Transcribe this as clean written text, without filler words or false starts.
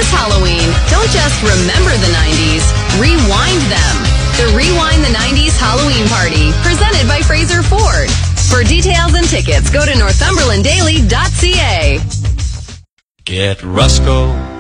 This Halloween, don't just remember the 90s, rewind them. The Rewind the 90s Halloween Party, presented by Fraser Ford. For details and tickets, go to northumberlanddaily.ca. Get Rusco